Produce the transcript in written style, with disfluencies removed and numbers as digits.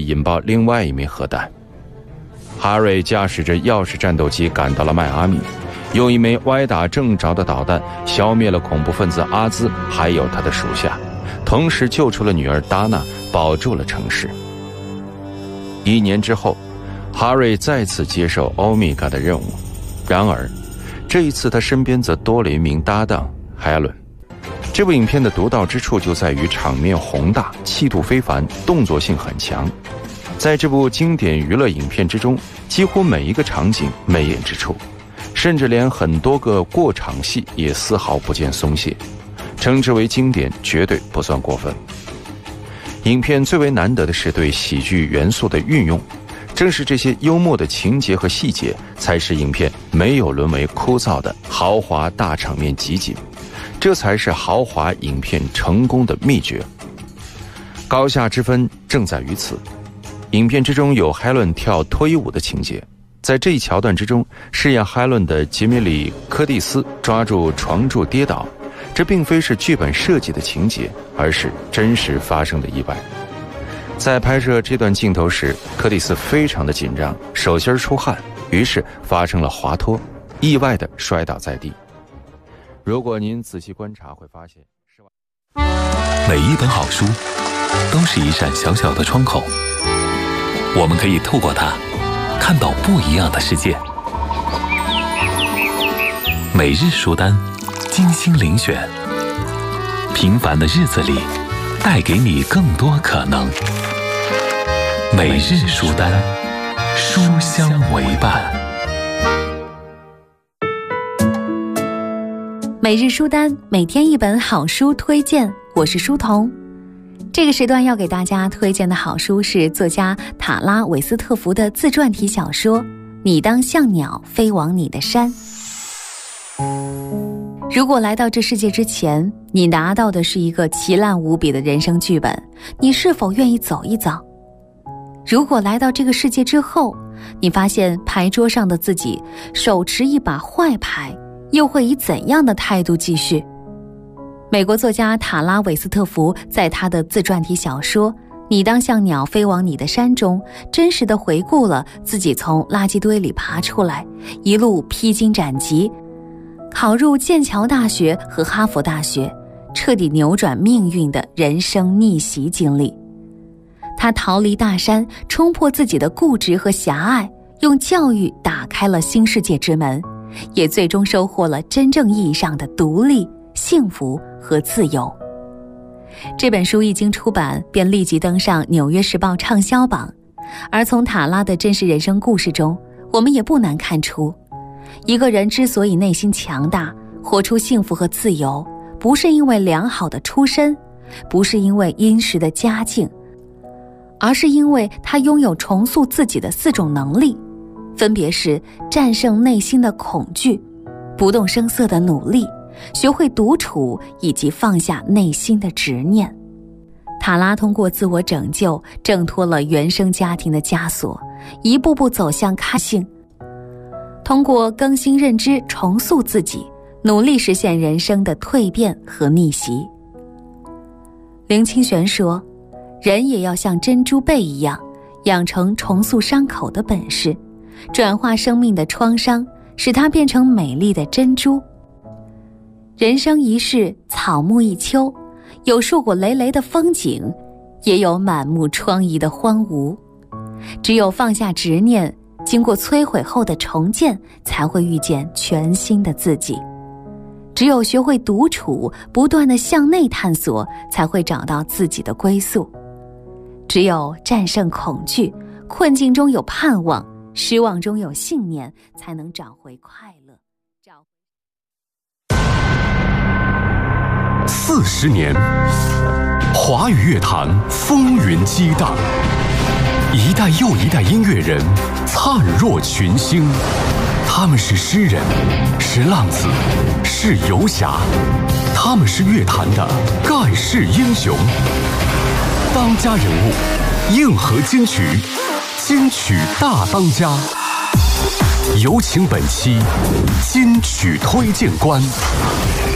引爆另外一枚核弹。哈瑞驾驶着钥匙战斗机赶到了迈阿密，用一枚歪打正着的导弹消灭了恐怖分子阿兹还有他的属下，同时救出了女儿达娜，保住了城市。1年之后，哈瑞再次接受欧米伽的任务，然而这一次他身边则多了一名搭档海伦。这部影片的独到之处就在于场面宏大，气度非凡，动作性很强。在这部经典娱乐影片之中，几乎每一个场景媚眼之处，甚至连很多个过场戏也丝毫不见松懈，称之为经典绝对不算过分。影片最为难得的是对喜剧元素的运用，正是这些幽默的情节和细节，才使影片没有沦为枯燥的豪华大场面集锦，这才是豪华影片成功的秘诀。高下之分正在于此。影片之中有海伦跳脱衣舞的情节，在这一桥段之中，饰演海伦的杰米里·柯蒂斯抓住床柱跌倒，这并非是剧本设计的情节，而是真实发生的意外。在拍摄这段镜头时，柯蒂斯非常的紧张，手心出汗，于是发生了滑脱，意外的摔倒在地。如果您仔细观察，会发现每一本好书都是一扇小小的窗口，我们可以透过它看到不一样的世界。每日书单，精心遴选，平凡的日子里带给你更多可能。每日书单，书香为伴。 每日书单，每天一本好书推荐，我是书童。这个时段要给大家推荐的好书是作家塔拉·韦斯特福的自传体小说《你当像鸟飞往你的山》。如果来到这世界之前，你拿到的是一个奇烂无比的人生剧本，你是否愿意走一走？如果来到这个世界之后，你发现牌桌上的自己手持一把坏牌，又会以怎样的态度继续？美国作家塔拉·韦斯特福在他的自传体小说《你当像鸟飞往你的山》中，真实地回顾了自己从垃圾堆里爬出来，一路披荆斩棘，考入剑桥大学和哈佛大学，彻底扭转命运的人生逆袭经历。他逃离大山，冲破自己的固执和狭隘，用教育打开了新世界之门，也最终收获了真正意义上的独立、幸福和自由。这本书一经出版，便立即登上《纽约时报》畅销榜。而从塔拉的真实人生故事中，我们也不难看出，一个人之所以内心强大，活出幸福和自由，不是因为良好的出身，不是因为殷实的家境，而是因为他拥有重塑自己的4种能力，分别是战胜内心的恐惧、不动声色的努力、学会独处以及放下内心的执念。塔拉通过自我拯救，挣脱了原生家庭的枷锁，一步步走向开性。通过更新认知，重塑自己，努力实现人生的蜕变和逆袭。林清玄说，人也要像珍珠贝一样，养成重塑伤口的本事，转化生命的创伤，使它变成美丽的珍珠。人生一世，草木一秋，有硕果累累的风景，也有满目疮痍的荒芜。只有放下执念，经过摧毁后的重建，才会遇见全新的自己。只有学会独处，不断地向内探索，才会找到自己的归宿。只有战胜恐惧，困境中有盼望，失望中有信念，才能找回快乐。 40年，华语乐坛风云激荡，一代又一代音乐人灿若群星。他们是诗人，是浪子，是游侠，他们是乐坛的盖世英雄。当家人物，硬核金曲，金曲大当家。有请本期金曲推荐官。